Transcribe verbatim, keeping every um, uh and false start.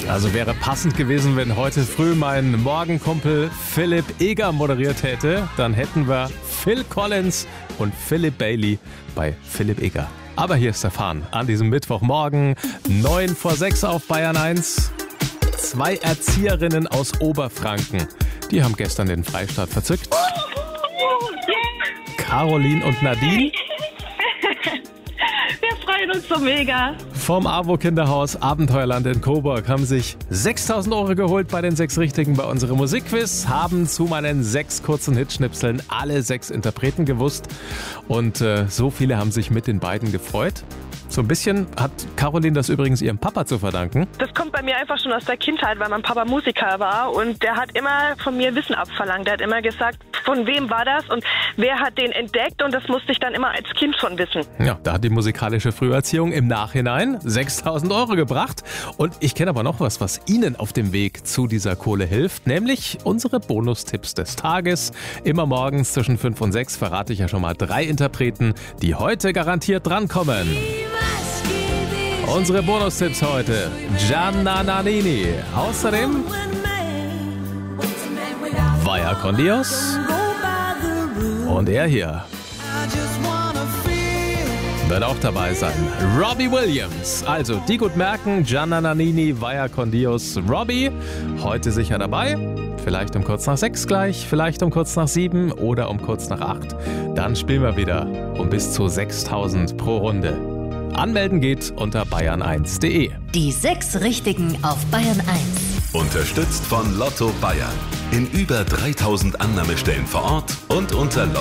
Also wäre passend gewesen, wenn heute früh mein Morgenkumpel Philipp Eger moderiert hätte. Dann hätten wir Phil Collins und Philip Bailey bei Philipp Eger. Aber hier ist der Fahnen an diesem Mittwochmorgen, neun vor sechs auf Bayern eins. Zwei Erzieherinnen aus Oberfranken, die haben gestern den Freistaat verzückt. Caroline und Nadine. Wir freuen uns so mega. Vom AWO-Kinderhaus Abenteuerland in Coburg haben sich sechstausend Euro geholt bei den sechs Richtigen bei unserem Musikquiz, haben zu meinen sechs kurzen Hitschnipseln alle sechs Interpreten gewusst und äh, so viele haben sich mit den beiden gefreut. So ein bisschen hat Caroline das übrigens ihrem Papa zu verdanken. Das kommt bei mir einfach schon aus der Kindheit, weil mein Papa Musiker war und der hat immer von mir Wissen abverlangt. Der hat immer gesagt, von wem war das und wer hat den entdeckt und das musste ich dann immer als Kind schon wissen. Ja, da hat die musikalische Früherziehung im Nachhinein sechstausend Euro gebracht. Und ich kenne aber noch was, was Ihnen auf dem Weg zu dieser Kohle hilft, nämlich unsere Bonustipps des Tages. Immer morgens zwischen fünf und sechs verrate ich ja schon mal drei Interpreten, die heute garantiert drankommen. Unsere Bonustipps heute: Gianna Nannini. Außerdem Vaya con Dios. Und er hier wird auch dabei sein. Robbie Williams. Also, die gut merken: Gianna Nannini, Vaya con Dios. Robbie, heute sicher dabei. Vielleicht um kurz nach sechs gleich, vielleicht um kurz nach sieben oder um kurz nach acht. Dann spielen wir wieder um bis zu sechstausend pro Runde. Anmelden geht unter bayern eins punkt de. Die sechs Richtigen auf Bayern eins. Unterstützt von Lotto Bayern. In über dreitausend Annahmestellen vor Ort und unter